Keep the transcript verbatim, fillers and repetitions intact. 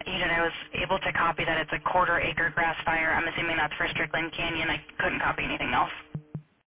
Agent, I was able to copy that it's a quarter acre grass fire. I'm assuming that's for Strickland Canyon. I couldn't copy anything else.